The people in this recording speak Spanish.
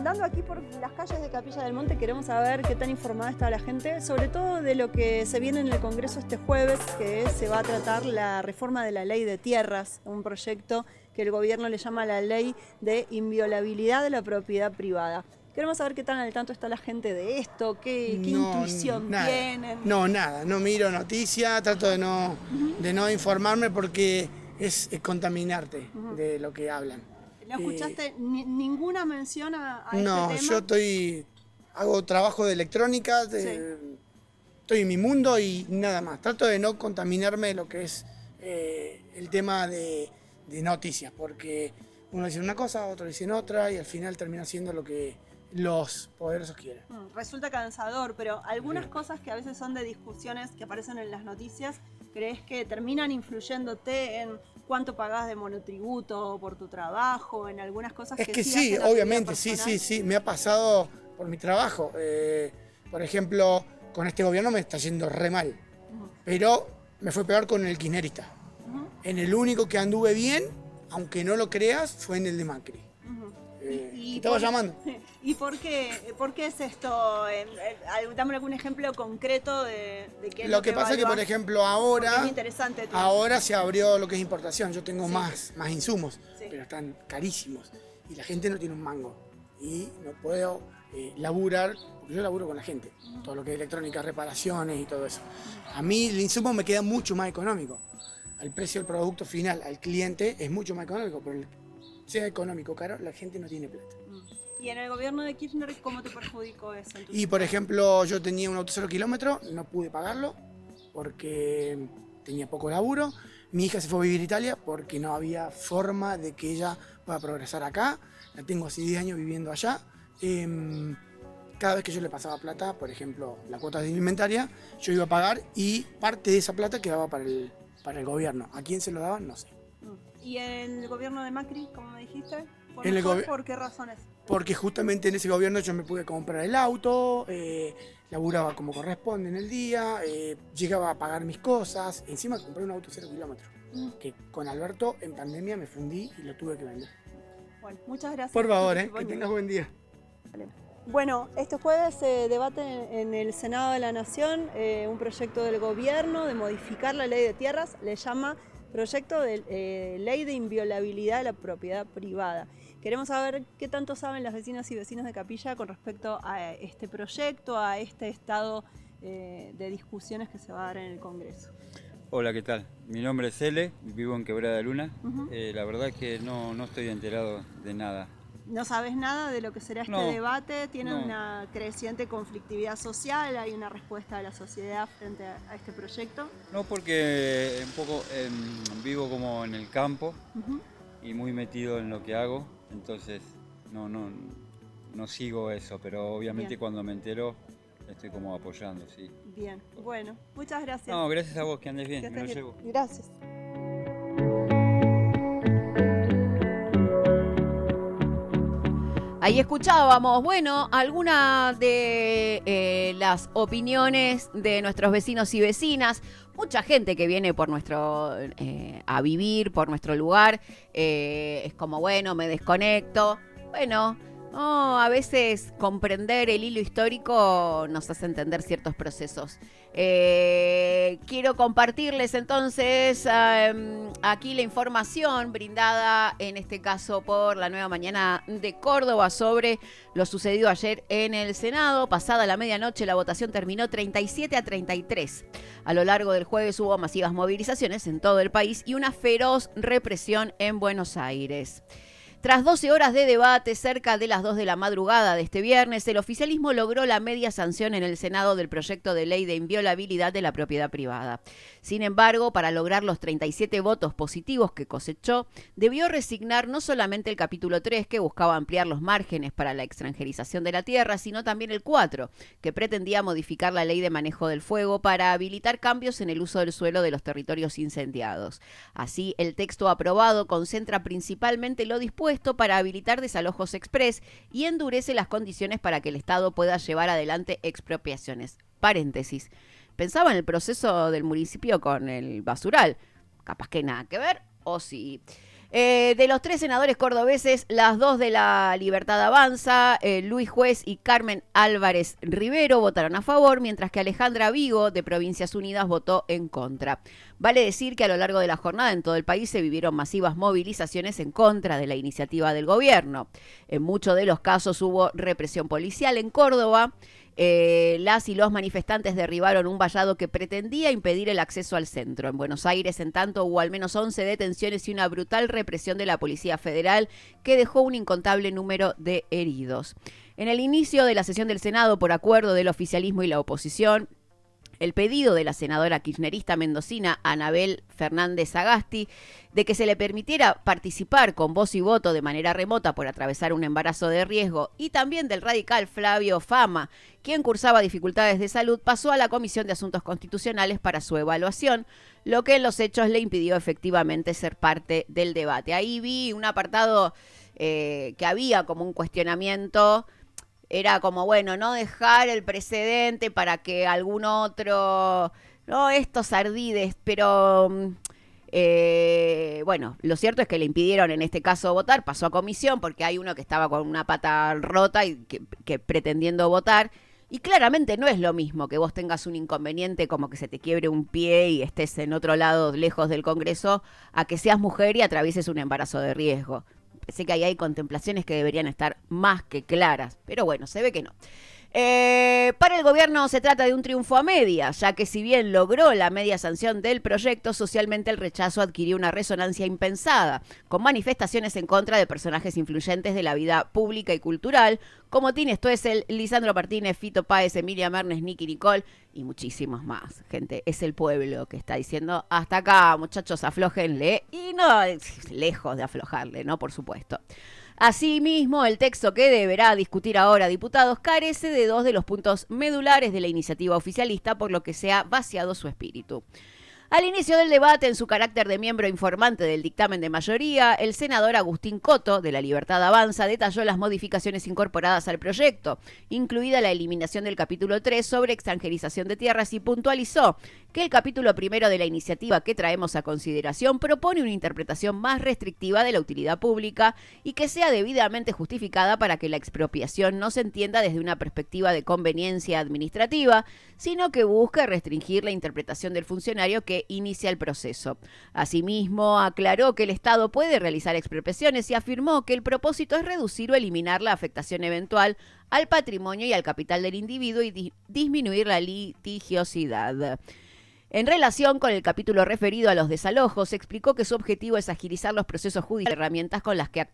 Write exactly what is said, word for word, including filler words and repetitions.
andando aquí por las calles de Capilla del Monte queremos saber qué tan informada está la gente, sobre todo de lo que se viene en el Congreso este jueves, que se va a tratar la reforma de la ley de tierras, un proyecto que el gobierno le llama la ley de inviolabilidad de la propiedad privada. Queremos saber qué tan al tanto está la gente de esto, qué, qué no, intuición nada. tienen. No, nada, no miro noticias, trato de no, uh-huh. de no informarme porque es, es contaminarte uh-huh. de lo que hablan. ¿No escuchaste eh, ni, ninguna mención a, a no, este tema? No, yo estoy, hago trabajo de electrónica, de, sí. estoy en mi mundo y nada más. Trato de no contaminarme lo que es eh, el tema de, de noticias, porque uno dice una cosa, otro dice otra y al final termina siendo lo que los poderosos quieren. Mm, resulta cansador, pero algunas sí. cosas que a veces son de discusiones que aparecen en las noticias, ¿crees que terminan influyéndote en cuánto pagás de monotributo por tu trabajo, en algunas cosas es que, que sí, sí, obviamente, sí, sí, sí, me ha pasado por mi trabajo. Eh, por ejemplo, con este gobierno me está yendo re mal, uh-huh. pero me fue peor con el kirchnerista. Uh-huh. En el único que anduve bien, aunque no lo creas, fue en el de Macri. Uh-huh. Eh, ¿Y, y te estaba por, llamando? ¿Y por qué, por qué es esto? Eh, eh, dame algún ejemplo concreto de, de qué es lo, lo que, que pasa es que, por ejemplo, ahora, es interesante ahora se abrió lo que es importación. Yo tengo sí. más, más insumos, sí. pero están carísimos. Y la gente no tiene un mango. Y no puedo eh, laburar, porque yo laburo con la gente. Uh-huh. Todo lo que es electrónica, reparaciones y todo eso. Uh-huh. A mí el insumo me queda mucho más económico. Al precio del producto final, al cliente, es mucho más económico, pero el, sea económico caro, la gente no tiene plata. ¿Y en el gobierno de Kirchner cómo te perjudicó eso? Y por ejemplo, yo tenía un auto cero kilómetro, no pude pagarlo porque tenía poco laburo. Mi hija se fue a vivir a Italia porque no había forma de que ella pueda progresar acá. La tengo hace diez años viviendo allá. Eh, cada vez que yo le pasaba plata, por ejemplo, la cuota alimentaria, yo iba a pagar y parte de esa plata quedaba para el, para el gobierno. ¿A quién se lo daban? No sé. ¿Y en el gobierno de Macri, como me dijiste? ¿Por, en mejor, el ¿Por qué razones? Porque justamente en ese gobierno yo me pude comprar el auto, eh, laburaba como corresponde en el día, eh, llegaba a pagar mis cosas. Encima compré un auto cero kilómetros, mm. que con Alberto en pandemia me fundí y lo tuve que vender. Bueno, muchas gracias. Por favor, eh, que tengas buen día. Vale. Bueno, este jueves se debate en el Senado de la Nación eh, un proyecto del gobierno de modificar la ley de tierras, le llama proyecto de eh, ley de inviolabilidad de la propiedad privada. Queremos saber qué tanto saben las vecinas y vecinos de Capilla con respecto a este proyecto, a este estado eh, de discusiones que se va a dar en el Congreso. Hola, ¿qué tal? Mi nombre es Ele, vivo en Quebrada Luna. Uh-huh. eh, la verdad es que no, no estoy enterado de nada. ¿No sabes nada de lo que será este no, debate? ¿Tiene no. una creciente conflictividad social? ¿Hay una respuesta de la sociedad frente a, a este proyecto? No, porque un poco eh, vivo como en el campo uh-huh. y muy metido en lo que hago, entonces no, no, no sigo eso, pero obviamente Bien. Cuando me entero estoy como apoyando, sí. Bien, bueno, muchas gracias. No, gracias a vos, que andes bien, que me lo bien. llevo. Gracias. Ahí escuchábamos, bueno, algunas de eh, las opiniones de nuestros vecinos y vecinas. Mucha gente que viene por nuestro eh, a vivir, por nuestro lugar, eh, es como, bueno, me desconecto. Bueno, no, a veces comprender el hilo histórico nos hace entender ciertos procesos. Eh, quiero compartirles entonces um, aquí la información brindada en este caso por La Nueva Mañana de Córdoba sobre lo sucedido ayer en el Senado. Pasada la medianoche la votación terminó treinta y siete a treinta y tres. A lo largo del jueves hubo masivas movilizaciones en todo el país y una feroz represión en Buenos Aires. Tras doce horas de debate, cerca de las dos de la madrugada de este viernes, el oficialismo logró la media sanción en el Senado del proyecto de ley de inviolabilidad de la propiedad privada. Sin embargo, para lograr los treinta y siete votos positivos que cosechó, debió resignar no solamente el capítulo tres, que buscaba ampliar los márgenes para la extranjerización de la tierra, sino también el cuatro, que pretendía modificar la ley de manejo del fuego para habilitar cambios en el uso del suelo de los territorios incendiados. Así, el texto aprobado concentra principalmente lo dispuesto para habilitar desalojos express y endurece las condiciones para que el Estado pueda llevar adelante expropiaciones. Paréntesis. Pensaba en el proceso del municipio con el basural. Capaz que nada que ver, o sí. Eh, de los tres senadores cordobeses, las dos de la Libertad Avanza, eh, Luis Juez y Carmen Álvarez Rivero, votaron a favor, mientras que Alejandra Vigo, de Provincias Unidas, votó en contra. Vale decir que a lo largo de la jornada en todo el país se vivieron masivas movilizaciones en contra de la iniciativa del gobierno. En muchos de los casos hubo represión policial en Córdoba. Eh, las y los manifestantes derribaron un vallado que pretendía impedir el acceso al centro. En Buenos Aires, en tanto, hubo al menos once detenciones y una brutal represión de la Policía Federal que dejó un incontable número de heridos. En el inicio de la sesión del Senado, por acuerdo del oficialismo y la oposición, el pedido de la senadora kirchnerista mendocina Anabel Fernández Sagasti de que se le permitiera participar con voz y voto de manera remota por atravesar un embarazo de riesgo, y también del radical Flavio Fama, quien cursaba dificultades de salud, pasó a la Comisión de Asuntos Constitucionales para su evaluación, lo que en los hechos le impidió efectivamente ser parte del debate. Ahí vi un apartado eh, que había como un cuestionamiento. Era como, bueno, no dejar el precedente para que algún otro, no, estos ardides, pero eh, bueno, lo cierto es que le impidieron en este caso votar, pasó a comisión porque hay uno que estaba con una pata rota y que, que pretendiendo votar, y claramente no es lo mismo que vos tengas un inconveniente como que se te quiebre un pie y estés en otro lado lejos del Congreso, a que seas mujer y atravieses un embarazo de riesgo. Sé que ahí hay contemplaciones que deberían estar más que claras, pero bueno, se ve que no. Eh, para el gobierno se trata de un triunfo a medias, ya que si bien logró la media sanción del proyecto, socialmente el rechazo adquirió una resonancia impensada, con manifestaciones en contra de personajes influyentes de la vida pública y cultural, como Tini Stoessel, Lisandro Martínez, Fito Páez, Emilia Mernes, Nicky Nicole y muchísimos más. Gente, es el pueblo que está diciendo, hasta acá, muchachos, aflójenle, y no, lejos de aflojarle, ¿no? Por supuesto. Asimismo, el texto que deberá discutir ahora diputados carece de dos de los puntos medulares de la iniciativa oficialista, por lo que se ha vaciado su espíritu. Al inicio del debate, en su carácter de miembro informante del dictamen de mayoría, el senador Agustín Coto, de la Libertad Avanza, detalló las modificaciones incorporadas al proyecto, incluida la eliminación del capítulo tres sobre extranjerización de tierras, y puntualizó que el capítulo primero de la iniciativa que traemos a consideración propone una interpretación más restrictiva de la utilidad pública y que sea debidamente justificada para que la expropiación no se entienda desde una perspectiva de conveniencia administrativa, sino que busque restringir la interpretación del funcionario que inicia el proceso. Asimismo, aclaró que el Estado puede realizar expropiaciones y afirmó que el propósito es reducir o eliminar la afectación eventual al patrimonio y al capital del individuo y di- disminuir la litigiosidad. En relación con el capítulo referido a los desalojos, explicó que su objetivo es agilizar los procesos judiciales y herramientas con las que